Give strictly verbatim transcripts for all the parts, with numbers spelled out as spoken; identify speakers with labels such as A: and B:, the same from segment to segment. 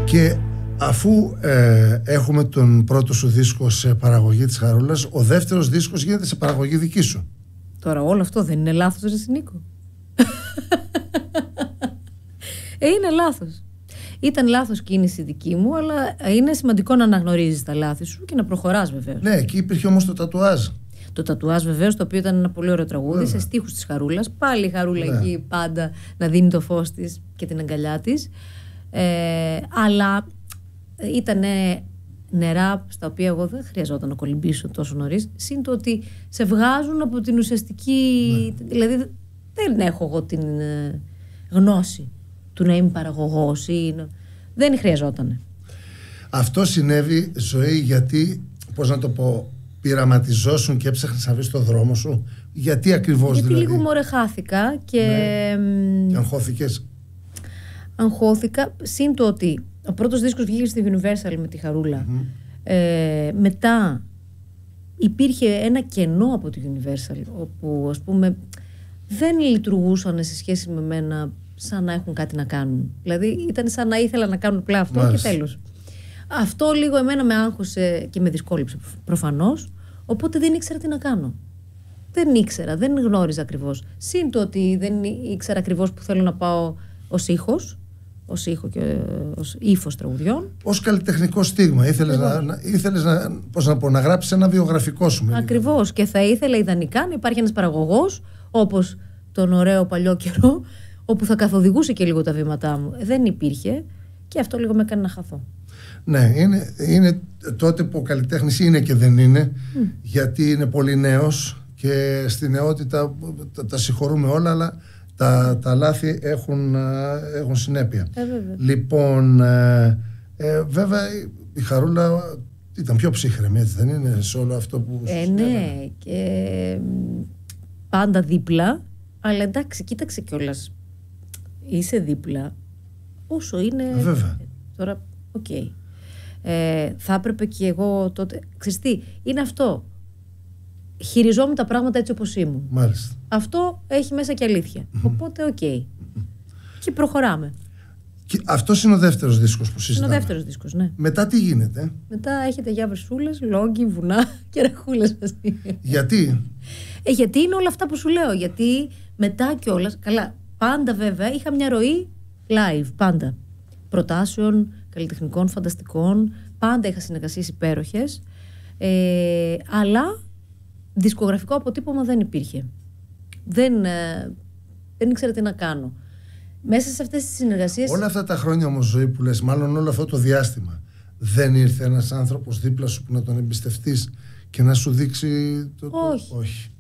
A: Και αφού ε, έχουμε τον πρώτο σου δίσκο σε παραγωγή της Χαρούλας, ο δεύτερος δίσκος γίνεται σε παραγωγή δική σου.
B: Τώρα όλο αυτό δεν είναι λάθος, ρε Νίκο? ε, είναι λάθος. Ήταν λάθος κίνηση δική μου, αλλά είναι σημαντικό να αναγνωρίζεις τα λάθη σου και να προχωράς βεβαίως.
A: Ναι, εκεί υπήρχε όμως το τατουάζ.
B: Το τατουάζ βεβαίως, το οποίο ήταν ένα πολύ ωραίο τραγούδι, βέβαια, σε στίχους της Χαρούλας. Πάλι η Χαρούλα, ναι, εκεί πάντα να δίνει το φως της και την αγκαλιά της. Ε, αλλά ήταν νερά στα οποία εγώ δεν χρειαζόταν να κολυμπήσω τόσο νωρίς. Συν το ότι σε βγάζουν από την ουσιαστική. Ναι. Δηλαδή δεν έχω εγώ την γνώση του να είμαι παραγωγός ή... Δεν χρειαζόταν. Αυτό συνέβη, Ζωή, γιατί, πώς να το πω, πειραματιζόσουν και έψαχνες να βρεις το δρόμο σου? Γιατί ακριβώς? Γιατί
A: δηλαδή?
B: λίγο μωρέ χάθηκα και...
A: Ναι. Και αγχώθηκες?
B: Αγχώθηκα, συν το ότι ο πρώτος δίσκος βγήκε στη Universal με τη Χαρούλα. Mm-hmm. Ε, μετά υπήρχε ένα κενό από τη Universal, όπου ας πούμε δεν λειτουργούσαν σε σχέση με μένα σαν να έχουν κάτι να κάνουν. Δηλαδή ήταν σαν να ήθελα να κάνουν απλά αυτό. Μάλιστα. Και τέλος. Αυτό λίγο εμένα με άγχωσε και με δυσκόλυψε προφανώς, οπότε δεν ήξερα τι να κάνω. Δεν ήξερα, δεν γνώριζα ακριβώς. Συν το ότι δεν ήξερα ακριβώς που θέλω να πάω ως ήχος, ως ήχο και ως ύφος τραγουδιών.
A: Ως καλλιτεχνικό στίγμα. Ήθελες, να, να, ήθελες να, πώς να, πω, να γράψεις ένα βιογραφικό σου.
B: Ακριβώς. Και θα ήθελα ιδανικά να υπάρχει ένας παραγωγός, όπως τον ωραίο παλιό καιρό, όπου θα καθοδηγούσε και λίγο τα βήματά μου. Δεν υπήρχε και αυτό λίγο με έκανε να χαθώ.
A: Ναι, είναι, είναι τότε που ο καλλιτέχνης είναι και δεν είναι, mm. γιατί είναι πολύ νέος και στη νεότητα τα, τα συγχωρούμε όλα, αλλά τα, τα λάθη έχουν, έχουν συνέπεια.
B: Ε, βέβαια.
A: Λοιπόν, ε, ε, βέβαια η Χαρούλα ήταν πιο ψύχρεμη, έτσι δεν είναι, σε όλο αυτό που
B: ε, ναι, και πάντα δίπλα, αλλά εντάξει, κοίταξε κιόλας, είσαι δίπλα όσο είναι.
A: Ε, βέβαια.
B: Τώρα, οκ. Okay. Ε, θα έπρεπε και εγώ τότε. Ξέρεις τι, είναι αυτό. Χειριζόμουν τα πράγματα έτσι όπως ήμουν.
A: Μάλιστα.
B: Αυτό έχει μέσα και αλήθεια. Mm-hmm. Οπότε, οκ. Okay. Mm-hmm. Και προχωράμε.
A: Και αυτός είναι ο δεύτερος δίσκος που συζητάμε.
B: Είναι ο δεύτερος δίσκος, ναι.
A: Μετά τι γίνεται?
B: Μετά έχετε για βρυσούλες, λόγκι, βουνά και ραχούλες.
A: Γιατί?
B: Ε, γιατί είναι όλα αυτά που σου λέω. Γιατί μετά κιόλας. Καλά, πάντα βέβαια είχα μια ροή live. Πάντα. Προτάσεων, καλλιτεχνικών, φανταστικών. Πάντα είχα συνεργασίες υπέροχες. Ε, αλλά δισκογραφικό αποτύπωμα δεν υπήρχε. Δεν, ε, δεν ήξερα τι να κάνω. Μέσα σε αυτές τις συνεργασίες.
A: Όλα αυτά τα χρόνια όμως, Ζωή, που λες, μάλλον όλο αυτό το διάστημα, δεν ήρθε ένας άνθρωπος δίπλα σου που να τον εμπιστευτείς και να σου δείξει το.
B: Όχι.
A: Το... Όχι.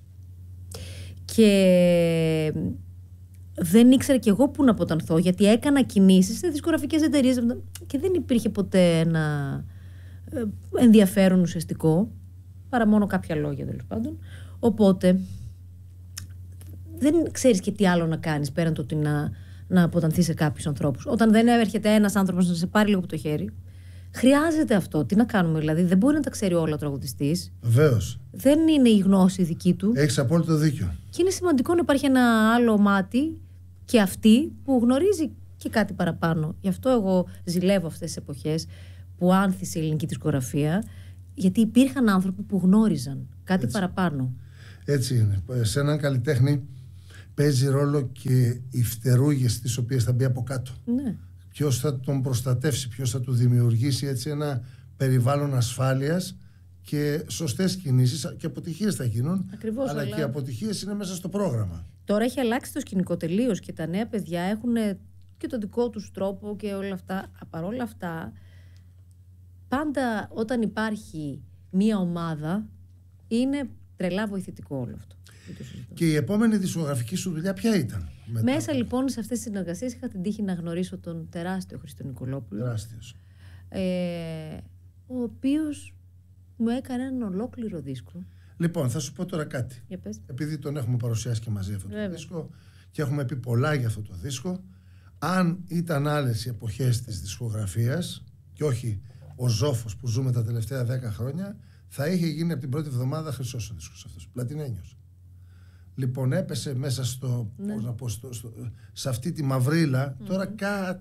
B: Και δεν ήξερα κι εγώ πού να αποτανθώ, γιατί έκανα κινήσεις σε δισκογραφικές εταιρείες και δεν υπήρχε ποτέ ένα ενδιαφέρον ουσιαστικό, παρά μόνο κάποια λόγια τέλος πάντων. Οπότε δεν ξέρεις και τι άλλο να κάνεις πέραν το ότι να, να αποτανθείς σε κάποιους ανθρώπους. Όταν δεν έρχεται ένας άνθρωπος να σε πάρει λίγο από το χέρι, χρειάζεται αυτό. Τι να κάνουμε, δηλαδή, δεν μπορεί να τα ξέρει όλα ο τραγουδιστής.
A: Βεβαίως.
B: Δεν είναι η γνώση δική του.
A: Έχεις απόλυτο δίκιο.
B: Και είναι σημαντικό να υπάρχει ένα άλλο μάτι και αυτή που γνωρίζει και κάτι παραπάνω. Γι' αυτό εγώ ζηλεύω αυτές τις εποχές που άνθησε η ελληνική δισκογραφία, γιατί υπήρχαν άνθρωποι που γνώριζαν κάτι έτσι παραπάνω.
A: Έτσι είναι. Σε έναν καλλιτέχνη παίζει ρόλο και οι φτερούγες τις οποίες θα μπει από κάτω.
B: Ναι.
A: Ποιος θα τον προστατεύσει, ποιος θα του δημιουργήσει έτσι ένα περιβάλλον ασφάλειας και σωστές κινήσεις, και αποτυχίες θα γίνουν. Ακριβώς, αλλά, αλλά και οι αποτυχίες είναι μέσα στο πρόγραμμα.
B: Τώρα έχει αλλάξει το σκηνικό τελείως και τα νέα παιδιά έχουν και το δικό τους τρόπο και όλα αυτά. Παρ' όλα αυτά, πάντα όταν υπάρχει μία ομάδα είναι τρελά βοηθητικό όλο αυτό.
A: Και η επόμενη δισκογραφική σου δουλειά ποια ήταν?
B: Μετά. Μέσα λοιπόν σε αυτές τις συνεργασίες είχα την τύχη να γνωρίσω τον τεράστιο Χρήστο Νικολόπουλο.
A: Τεράστιος.
B: Ε, ο οποίος μου έκανε έναν ολόκληρο δίσκο.
A: Λοιπόν, θα σου πω τώρα κάτι.
B: Για πες.
A: Επειδή τον έχουμε παρουσιάσει και μαζί αυτό
B: Βέβαια.
A: το δίσκο και έχουμε πει πολλά για αυτό το δίσκο, αν ήταν άλλες οι εποχές της δισκογραφίας και όχι ο ζόφος που ζούμε τα τελευταία δέκα χρόνια, θα είχε γίνει από την πρώτη εβδομάδα χρυσός ο δίσκος αυτός, πλατινένιος. Λοιπόν, έπεσε μέσα στο, ναι. πώς να πω, στο, στο, σε αυτή τη μαυρίλα, mm-hmm. τώρα κάτι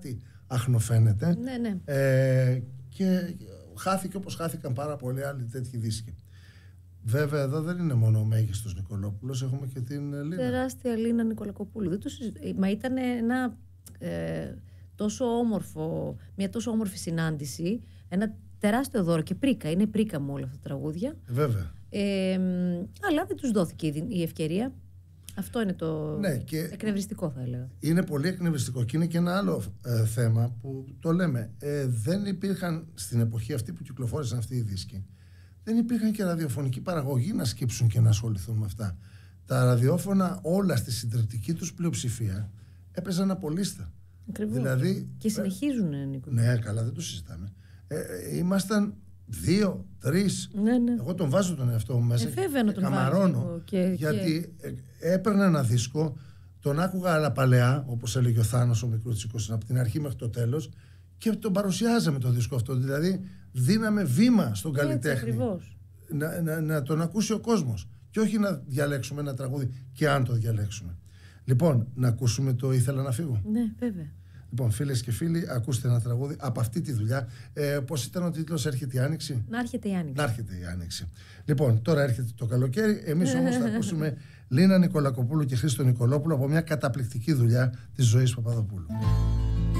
A: αχνοφαίνεται.
B: Ναι, ναι.
A: Ε, και χάθηκε όπως χάθηκαν πάρα πολλοί άλλοι τέτοιοι δίσκοι. Βέβαια εδώ δεν είναι μόνο ο μέγιστος Νικολόπουλος, έχουμε και την Λίνα.
B: Τεράστια Λίνα Νικολακοπούλου. Δεν το συζητώ. Μα ήταν ένα ε, τόσο όμορφο, μια τόσο όμορφη συνάντηση, ένα τεράστιο δώρο και πρίκα, είναι πρίκα μου όλα αυτά τα τραγούδια.
A: Βέβαια.
B: Ε, αλλά δεν τους δόθηκε η ευκαιρία. Αυτό είναι το
A: ναι, και
B: εκνευριστικό, θα έλεγα.
A: Είναι πολύ εκνευριστικό και είναι και ένα άλλο ε, θέμα που το λέμε. Ε, δεν υπήρχαν στην εποχή αυτή που κυκλοφόρησαν αυτοί οι δίσκοι, δεν υπήρχαν και ραδιοφωνική παραγωγή να σκύψουν και να ασχοληθούν με αυτά. Τα ραδιόφωνα όλα στη συντριπτική τους πλειοψηφία έπαιζαν απολύστα.
B: Ακριβώς.
A: Δηλαδή,
B: και συνεχίζουν, Νίκο.
A: Ναι, καλά, δεν το συζητάμε. Ε, ε, ήμασταν δύο, τρεις.
B: Ναι, ναι.
A: Εγώ τον βάζω τον εαυτό μου μέσα.
B: Ε, βέβαια να τον
A: καμαρώνω.
B: Και,
A: γιατί και... έπαιρνα ένα δίσκο, τον άκουγα αλλά παλαιά, όπως έλεγε ο Θάνος ο Μικρούτσικος, από την αρχή μέχρι το τέλος, και τον παρουσιάζαμε το δίσκο αυτό. Δηλαδή, δίναμε βήμα στον καλλιτέχνη. Να, να, να τον ακούσει ο κόσμος. Και όχι να διαλέξουμε ένα τραγούδι, και αν το διαλέξουμε. Λοιπόν, να ακούσουμε το Ήθελα να φύγω.
B: Ναι, βέβαια.
A: Λοιπόν, φίλες και φίλοι, ακούστε ένα τραγούδι από αυτή τη δουλειά. Ε, πώς ήταν ο τίτλος, Έρχεται η Άνοιξη?
B: Να έρχεται η Άνοιξη.
A: Να έρχεται η Άνοιξη. Λοιπόν, τώρα έρχεται το καλοκαίρι. Εμείς όμως θα ακούσουμε Λίνα Νικολακοπούλου και Χρήστο Νικολόπουλο από μια καταπληκτική δουλειά της Ζωής Παπαδοπούλου.